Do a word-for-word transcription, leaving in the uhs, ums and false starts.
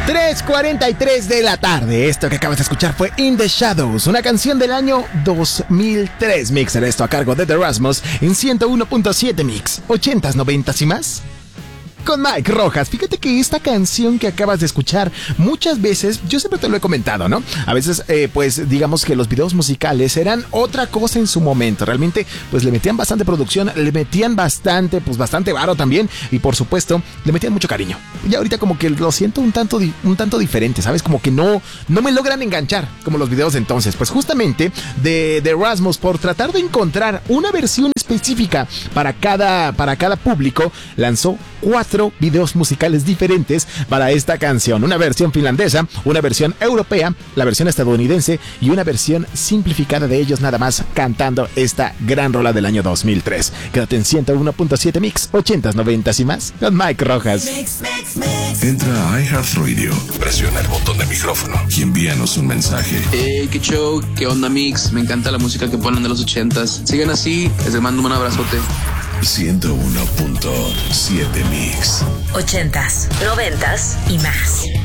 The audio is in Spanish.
tres cuarenta y tres de la tarde. Esto que acabas de escuchar fue In the Shadows, una canción del año dos mil tres. Mixer, esto a cargo de The Rasmus en ciento uno punto siete Mix. ochentas, noventas y más. Con Mike Rojas. Fíjate que esta canción que acabas de escuchar, muchas veces, yo siempre te lo he comentado, ¿no? A veces, eh, pues, digamos que los videos musicales eran otra cosa en su momento. Realmente, pues, le metían bastante producción, le metían bastante, pues, bastante varo también. Y, por supuesto, le metían mucho cariño. Y ahorita como que lo siento un tanto, un tanto diferente, ¿sabes? Como que no, no me logran enganchar como los videos de entonces. Pues, justamente, de, de Rasmus, por tratar de encontrar una versión específica para cada, para cada público, lanzó cuatro videos musicales diferentes para esta canción. Una versión finlandesa, una versión europea, la versión estadounidense y una versión simplificada de ellos nada más cantando esta gran rola del año dos mil tres. Quédate en ciento uno punto siete Mix, ochentas, noventas y más con Mike Rojas. Mix, mix, mix. Entra a iHeartRadio, presiona el botón de micrófono y envíanos un mensaje. Hey, qué show, qué onda Mix, me encanta la música que ponen de los ochentas. Sigan así, les mando un abrazote. ciento uno punto siete Mix. Ochentas, noventas y más.